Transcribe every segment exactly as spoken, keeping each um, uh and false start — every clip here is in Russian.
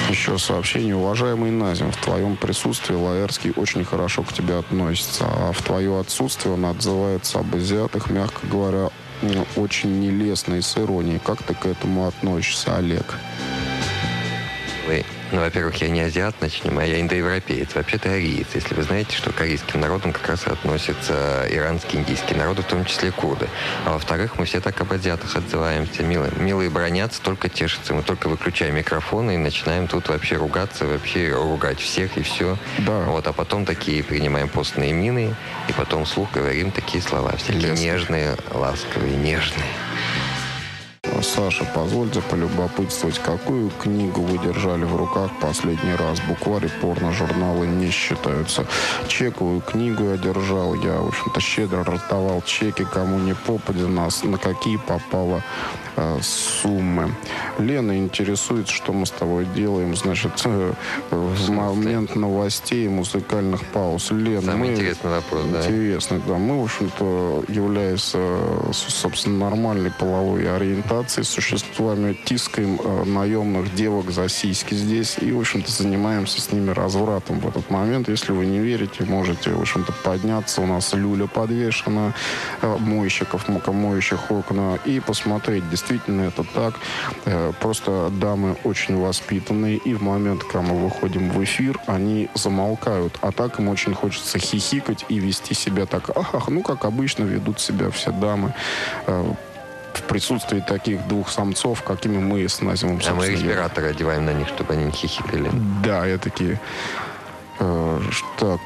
Еще сообщение. Уважаемый Назим, в твоем присутствии Лаэрский очень хорошо к тебе относится, а в твое отсутствие он отзывается об азиатах, мягко говоря, очень нелестно и с иронией. Как ты к этому относишься, Олег? Вы, ну, во-первых, я не азиат, начнем, а я индоевропеец. Вообще-то ариец. Если вы знаете, что к корейским народам как раз относятся иранские, индийские народы, в том числе курды. А во-вторых, мы все так об азиатах отзываемся. Милые, милые бронятся, только тешатся. Мы только выключаем микрофоны и начинаем тут вообще ругаться, вообще ругать всех и все. Да. Вот, а потом такие принимаем постные мины, и потом вслух говорим такие слова. Всякие Лестно. Нежные, ласковые, нежные. Саша, позвольте полюбопытствовать, какую книгу вы держали в руках последний раз? Букварь и порно-журналы не считаются. Чековую книгу я держал. Я, в общем-то, щедро раздавал чеки, кому не попадя, нас, на какие попало э, суммы. Лена интересует, что мы с тобой делаем, значит, э, в момент новостей и музыкальных пауз. Лена, Самый мы... интересный вопрос, да. Интересный, да. Мы, в общем-то, являясь, э, собственно, нормальной половой ориентацией, существами, тискаем э, наемных девок за сиськи здесь и, в общем-то, занимаемся с ними развратом в этот момент. Если вы не верите, можете, в общем-то, подняться. У нас люля подвешена, э, мойщиков, мокомоющих окна, и посмотреть, действительно это так. Э, просто дамы очень воспитанные, и в момент, когда мы выходим в эфир, они замолкают. А так им очень хочется хихикать и вести себя так, ах, ну, как обычно ведут себя все дамы, э, в присутствии таких двух самцов, какими мы с Назимом, А мы респираторы одеваем на них, чтобы они не хихикали. Да, я такие... Э, так...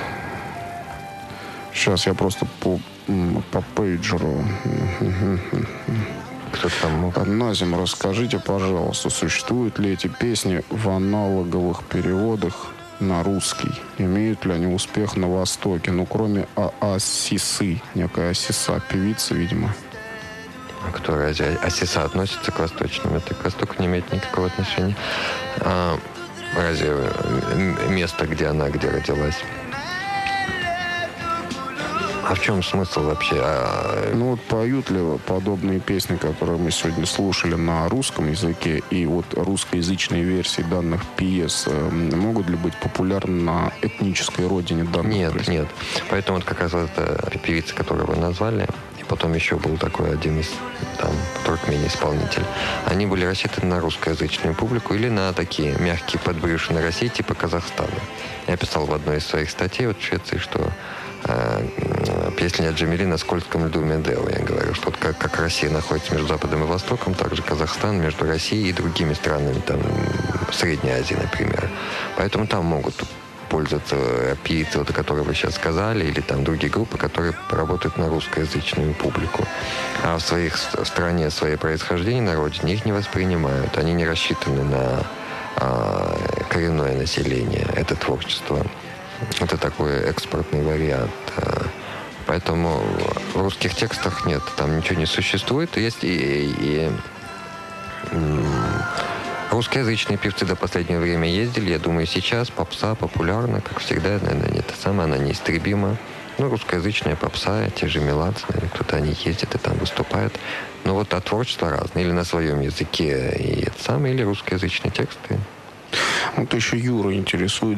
Сейчас я просто по, по пейджеру... Кто-то там мог... Назим, расскажите, пожалуйста, существуют ли эти песни в аналоговых переводах на русский? Имеют ли они успех на Востоке? Ну, кроме А.А. Сисы, некая Сиса, певица, видимо. А кто разве? Асиса относится к восточным? Это к Востоку не имеет никакого отношения. А, разве место, где она, где родилась? А в чем смысл вообще? А... Ну вот поют ли подобные песни, которые мы сегодня слушали на русском языке, и вот русскоязычные версии данных пьес могут ли быть популярны на этнической родине данных Нет, песен? нет. Поэтому вот как раз эта певица, которую вы назвали, и потом еще был такой один из там туркмений исполнитель, они были рассчитаны на русскоязычную публику или на такие мягкие подбрюшины России типа Казахстана. Я писал в одной из своих статей вот в Швеции, что песня Джамили на скользком льду Медео. Я говорю, что вот как, как Россия находится между Западом и Востоком, так же Казахстан между Россией и другими странами, там, Средней Азии, например. Поэтому там могут пользоваться певицы, вот, о которой вы сейчас сказали, или там другие группы, которые работают на русскоязычную публику. А в своих в стране, свое происхождение на родине их не воспринимают. Они не рассчитаны на а, коренное население, это творчество. Это такой экспортный вариант. Поэтому в русских текстах нет, там ничего не существует. Есть и, и, и русскоязычные певцы до последнего времени ездили. Я думаю, сейчас попса популярна, как всегда, наверное, это самое, она неистребима. Ну, русскоязычная попса, те же Меладзе, кто-то они ездят и там выступают. Но вот а творчество разное. Или на своем языке и это самое, или русскоязычные тексты. Вот еще Юра интересует.